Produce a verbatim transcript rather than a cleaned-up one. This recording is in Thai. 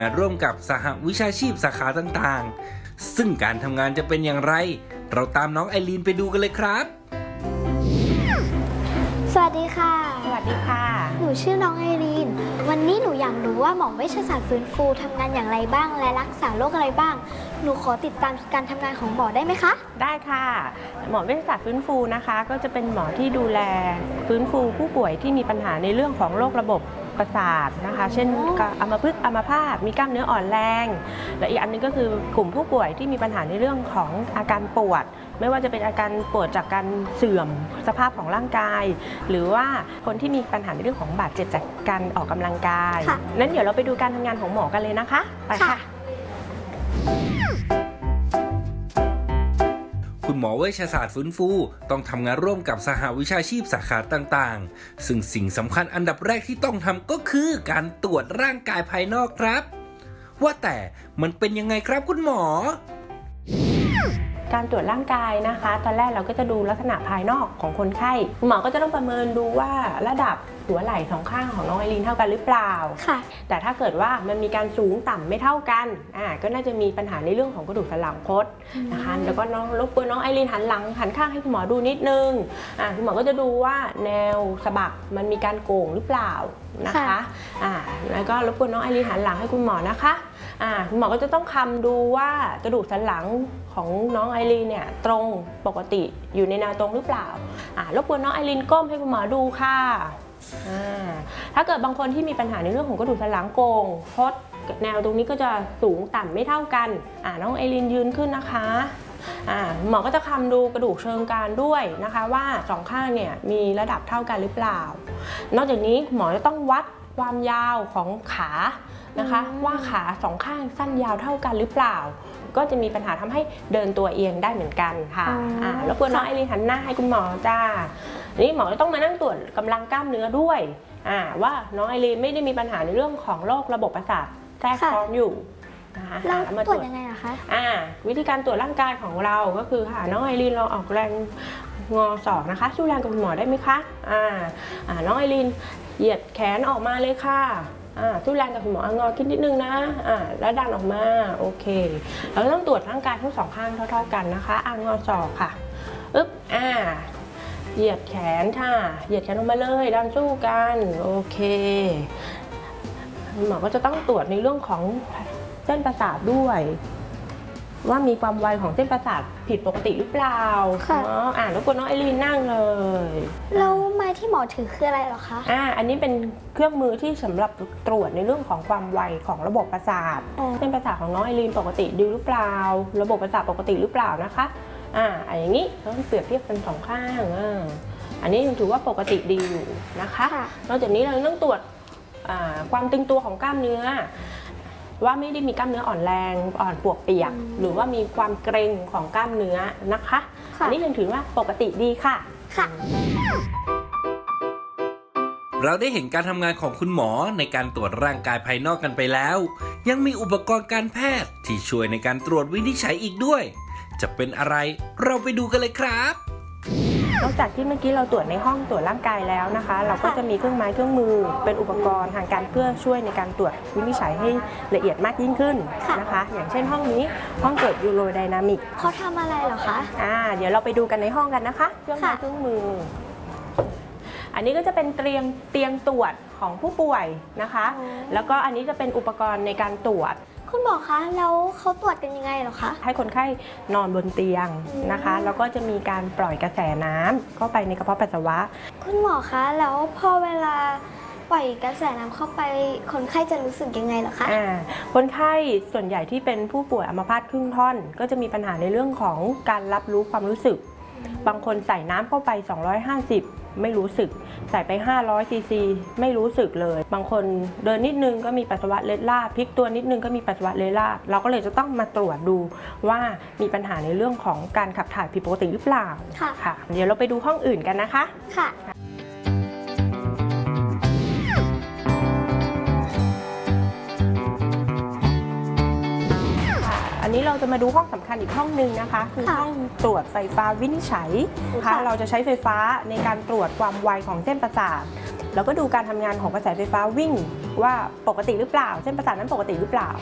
ร่วมกับสหวิชาชีพสาขาต่างๆซึ่งการทำงานจะเป็นอย่างไรเราตามน้องไอรีนไปดูกันเลยครับสวัสดีค่ะสวัสดีค่ะหนูชื่อน้องไอรีนวันนี้หนูอยากรู้ว่าหมอเวชศาสตร์ฟื้นฟูทำงานอย่างไรบ้างและรักษาโรคอะไรบ้างหนูขอติดตามการทำงานของหมอได้ไหมคะได้ค่ะหมอเวชศาสตร์ฟื้นฟูนะคะก็จะเป็นหมอที่ดูแลฟื้นฟูผู้ป่วยที่มีปัญหาในเรื่องของโรคระบบประสาทนะคะเช่นอัมพฤกษ์อัมพาตมีกล้ามเนื้ออ่อนแรงและอีกอันนึงก็คือกลุ่มผู้ป่วยที่มีปัญหาในเรื่องของอาการปวดไม่ว่าจะเป็นอาการปวดจากการเสื่อมสภาพของร่างกายหรือว่าคนที่มีปัญหาในเรื่องของบาดเจ็บจากการออกกำลังกายนั้นเดี๋ยวเราไปดูการทำงานของหมอกันเลยนะคะไปค่ะคุณหมอเวชศาสตร์ฟื้นฟูต้องทำงานร่วมกับสหวิชาชีพสาขาต่างๆซึ่งสิ่งสำคัญอันดับแรกที่ต้องทำก็คือการตรวจร่างกายภายนอกครับว่าแต่มันเป็นยังไงครับคุณหมอการตรวจร่างกายนะคะตอนแรกเราก็จะดูลักษณะภายนอกของคนไข้คุณหมอก็จะต้องประเมินดูว่าระดับหัวไหล่สองข้างของน้องไอรีนเท่ากันหรือเปล่าค่ะแต่ถ้าเกิดว่ามันมีการสูงต่ำไม่เท่ากันอ่าก็น่าจะมีปัญหาในเรื่องของกระดูกสันหลังคดนะคะแล้วก็น้องรบกวนน้องไอรีนหันหลังหันข้างให้คุณหมอดูนิดนึงอ่าคุณหมอก็จะดูว่าแนวสะบักมันมีการโก่งหรือเปล่านะคะอ่าแล้วก็รบกวนน้องไอรีนหันหลังให้คุณหมอนะคะอ่าคุณหมอก็จะต้องคำดูว่ากระดูกสันหลังของน้องไอรีนเนี่ยตรงปกติอยู่ในแนวตรงหรือเปล่าอ่ารบกวนน้องไอรีนก้มให้คุณหมอดูค่ะถ้าเกิดบางคนที่มีปัญหาในเรื่องของกระดูกสันหลังโก่งคดแนวตรงนี้ก็จะสูงต่ำไม่เท่ากันอ่าน้องไอรีนยืนขึ้นนะคะอ่าหมอก็จะคำดูกระดูกเชิงกรานด้วยนะคะว่าสองข้างเนี่ยมีระดับเท่ากันหรือเปล่านอกจากนี้หมอจะต้องวัดความยาวของขานะคะว่าขาสองข้างสั้นยาวเท่ากันหรือเปล่าก็จะมีปัญหาทำให้เดินตัวเอียงได้เหมือนกันค่ะอ่าแล้วควรน้องไอรีนหันหน้าให้คุณหมอจ้านี่หมอต้องมานั่งตรวจกำลังกล้ามเนื้อด้วยอ่าว่าน้องไอรีนไม่ได้มีปัญหาในเรื่องของโรคระบบประสาทแทรกซ้อนอยู่นะคะแล้วตรวจยังไงอะคะอ่าวิธีการตรวจร่างกายของเราก็คือค่ะน้องไอรีนเราออกแรงงอศอกนะคะสู้แรงกับคุณหมอได้ไหมคะอ่าอ่าน้องไอรีนเหยียดแขนออกมาเลยค่ะอ่าสู้แรงกับคุณหมองอขึ้นนิดนึงนะอ่าแล้วดันออกมาโอเคเราต้องตรวจร่างกายทั้งสองข้างเท่าๆกันนะคะอ่างอศอกค่ะอึ๊บอ่าเหยียดแขนค่ะเหยียดแขนออกมาเลยดันสู้กันโอเคหมอก็จะต้องตรวจในเรื่องของเส้นประสาทด้วยว่ามีความไวของเส้นประสาทผิดปกติหรือเปล่าค่ะอ่าแล้วก็น้องไอรีนนั่งเลยแล้วไม้ที่หมอถือคืออะไรหรอคะอ่าอันนี้เป็นเครื่องมือที่สำหรับตรวจในเรื่องของความไวของระบบประสาทเส้นประสาทของน้องไอรีนปกติดีหรือเปล่าระบบประสาทปกติหรือเปล่านะคะอ่าอย่างนี้เราต้องเปรียบเทียบกันสองข้างอ่าอันนี้ยังถือว่าปกติดีอยู่นะคะนอกจากนี้เราต้องตรวจความตึงตัวของกล้ามเนื้อว่าไม่ได้มีกล้ามเนื้ออ่อนแรงอ่อนปวกเปียกหรือว่ามีความเกร็งของกล้ามเนื้อนะคะอันนี้ยังถือว่าปกติดีค่ะค่ะเราได้เห็นการทำงานของคุณหมอในการตรวจร่างกายภายนอกกันไปแล้วยังมีอุปกรณ์การแพทย์ที่ช่วยในการตรวจวินิจฉัยอีกด้วยจะเป็นอะไรเราไปดูกันเลยครับนอกจากที่เมื่อกี้เราตรวจในห้องตรวจร่างกายแล้วนะคะเราก็จะมีเครื่องไม้เครื่องมือเป็นอุปกรณ์ทางการเพื่อช่วยในการตรวจวินิจฉัยให้ละเอียดมากยิ่งขึ้นนะคะอย่างเช่นห้องนี้ห้องตรวจยูโรไดนามิกเขาทำอะไรเหรอคะอ่าเดี๋ยวเราไปดูกันในห้องกันนะคะเครื่องไม้เครื่องมืออันนี้ก็จะเป็นเตียงเตียงตรวจของผู้ป่วยนะคะแล้วก็อันนี้จะเป็นอุปกรณ์ในการตรวจคุณหมอคะแล้วเขาตรวจกันยังไงเหรอคะให้คนไข้นอนบนเตียงนะคะแล้วก็จะมีการปล่อยกระแสน้ำเข้าไปในกระเพาะปัสสาวะคุณหมอคะแล้วพอเวลาปล่อยกระแสน้ำเข้าไปคนไข้จะรู้สึกยังไงเหรอคะอ่าคนไข้ส่วนใหญ่ที่เป็นผู้ป่วยอัมพาตครึ่งท่อนก็จะมีปัญหาในเรื่องของการรับรู้ความรู้สึกบางคนใส่น้ำเข้าไปสองร้อยห้าสิบไม่รู้สึกใส่ไปห้าร้อยซีซีไม่รู้สึกเลยบางคนเดินนิดนึงก็มีปัสสาวะเล็ดลาดพลิกตัวนิดนึงก็มีปัสสาวะเล็ดลาดเราก็เลยจะต้องมาตรวจดูว่ามีปัญหาในเรื่องของการขับถ่ายผิดปกติหรือเปล่าค่ะเดี๋ยวเราไปดูห้องอื่นกันนะคะค่ะอันนี้เราจะมาดูห้องสำคัญอีกห้องหนึ่งนะคะคือห้องตรวจไฟฟ้าวินิจฉัยนะคะเราจะใช้ไฟฟ้าในการตรวจความไวของเส้นประสาทแล้วก็ดูการทำงานของกระแสไฟฟ้าวิ่งว่าปกติหรือเปล่าเส้นประสาทนั้นปกติหรือเปล่า